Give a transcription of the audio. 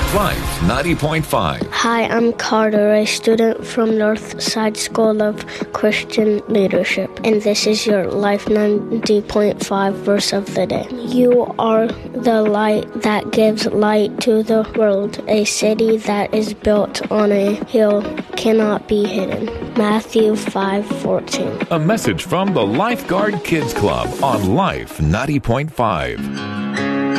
Life 90.5. Hi, I'm Carter, a student from Northside School of Christian Leadership, and this is your Life 90.5 verse of the day. You are the light that gives light to the world. A city that is built on a hill cannot be hidden. Matthew 5:14. A message from the Lifeguard Kids Club on Life 90.5.